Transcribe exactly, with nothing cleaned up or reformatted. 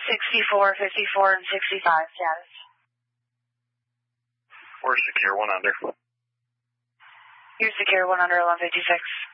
sixty-four, fifty-four, and sixty-five status. We're secure one under. You're secure one under eleven fifty-six.